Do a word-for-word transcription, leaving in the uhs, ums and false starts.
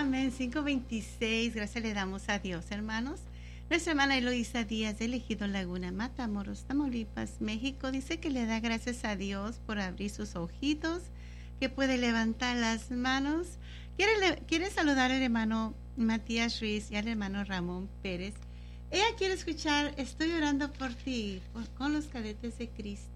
Amén. cinco veintiséis. Gracias le damos a Dios, hermanos. Nuestra hermana Eloísa Díaz de Ejido Laguna, Matamoros, Tamaulipas, México, dice que le da gracias a Dios por abrir sus ojitos, que puede levantar las manos. Quiere, quiere saludar al hermano Matías Ruiz y al hermano Ramón Pérez. Ella quiere escuchar Estoy orando por ti, por, con los cadetes de Cristo.